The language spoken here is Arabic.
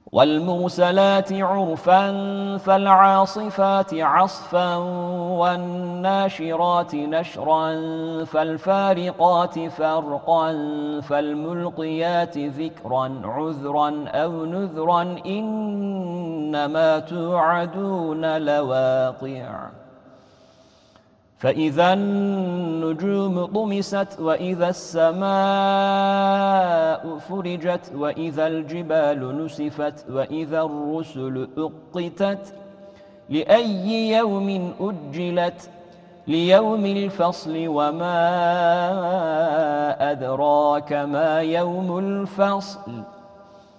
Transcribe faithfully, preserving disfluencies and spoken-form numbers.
والمرسلات عرفا فالعاصفات عصفا والناشرات نشرا فالفارقات فرقا فالملقيات ذكرا عذرا أو نذرا إنما توعدون لواقع فإذا النجوم طمست وإذا السماء فرجت وإذا الجبال نسفت وإذا الرسل أقتت لأي يوم أجلت ليوم الفصل وما أدراك ما يوم الفصل